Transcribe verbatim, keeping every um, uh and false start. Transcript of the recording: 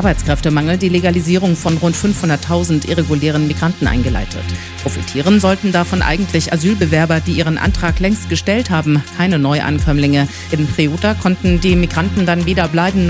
Arbeitskräftemangel die Legalisierung von rund fünfhunderttausend irregulären Migranten eingeleitet. Profitieren sollten davon eigentlich Asylbewerber, die ihren Antrag längst gestellt haben, keine Neuankömmlinge. In Ceuta konnten die Migranten dann weder bleiben